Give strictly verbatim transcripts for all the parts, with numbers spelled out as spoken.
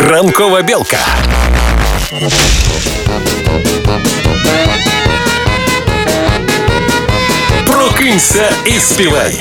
Ранкова білка. Прокинься і співай.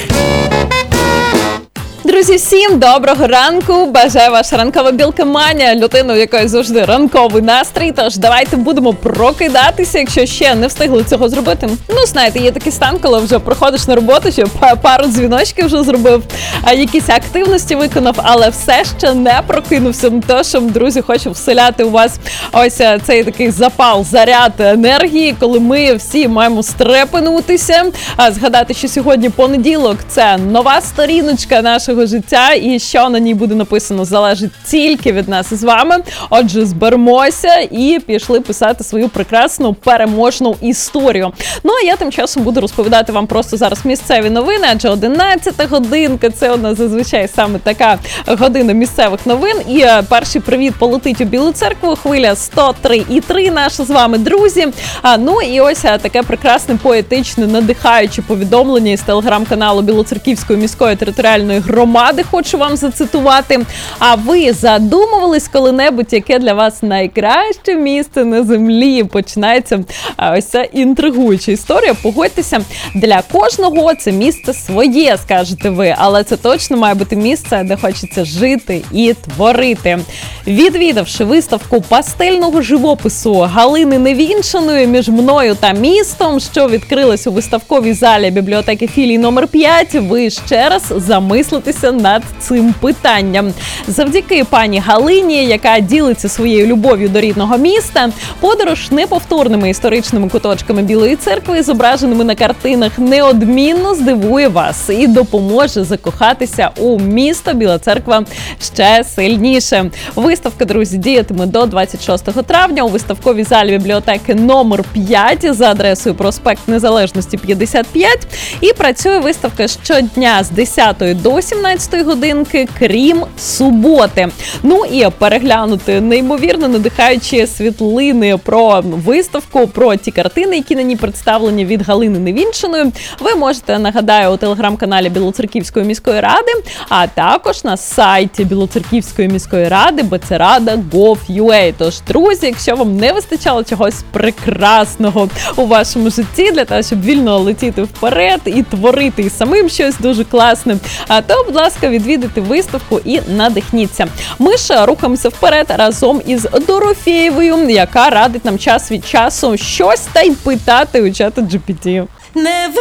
Друзі, всім доброго ранку! Бажаю ваша ранкова білка Маня, людину, у якої завжди ранковий настрій. Тож давайте будемо прокидатися, якщо ще не встигли цього зробити. Ну, знаєте, є такий стан, коли вже приходиш на роботу, що пару дзвіночків вже зробив, а якісь активності виконав, але все ще не прокинувся. Тож, друзі, хочу вселяти у вас ось цей такий запал, заряд енергії, коли ми всі маємо стрепенутися, згадати, що сьогодні понеділок, це нова сторіночка нашого життя, і що на ній буде написано, залежить тільки від нас із вами. Отже, зберемося і пішли писати свою прекрасну переможну історію. Ну, а я тим часом буду розповідати вам просто зараз місцеві новини, адже одинадцята годинка – це у нас зазвичай саме така година місцевих новин. І перший привіт полетить у Білу Церкву, хвиля сто три і три наша з вами, друзі. А, ну і ось таке прекрасне, поетичне, надихаюче повідомлення із телеграм-каналу Білоцерківської міської територіальної громади, хочу вам зацитувати. А ви задумувались коли-небудь, яке для вас найкраще місце на землі? Починається ось ця інтригуюча історія. Погодьтеся, для кожного це місце своє, скажете ви, але це точно має бути місце, де хочеться жити і творити. Відвідавши виставку пастельного живопису Галини Невінчаної між мною та містом, що відкрилась у виставковій залі бібліотеки філії номер п'ять, ви ще раз замислитеся над цим питанням. Завдяки пані Галині, яка ділиться своєю любов'ю до рідного міста, подорож неповторними історичними куточками Білої Церкви, зображеними на картинах, неодмінно здивує вас і допоможе закохатися у місто Біла Церква ще сильніше. Виставка, друзі, діятиме до двадцять шостого травня у виставковій залі бібліотеки номер п'ять за адресою проспект Незалежності п'ятдесят п'ять. І працює виставка щодня з десятої до сімнадцятої годинки, крім суботи. Ну і переглянути неймовірно надихаючі світлини про виставку, про ті картини, які на ній представлені від Галини Невінчаної, ви можете, нагадаю, у телеграм-каналі Білоцерківської міської ради, а також на сайті Білоцерківської міської ради бе це рада крапка гов крапка ю а. Тож, друзі, якщо вам не вистачало чогось прекрасного у вашому житті для того, щоб вільно летіти вперед і творити і самим щось дуже класне, то, будь ласка, відвідайте виставку і надихніться. Ми ж рухаємося вперед разом із Дорофєєвою, яка радить нам час від часу щось та й питати у чата джі пі ті.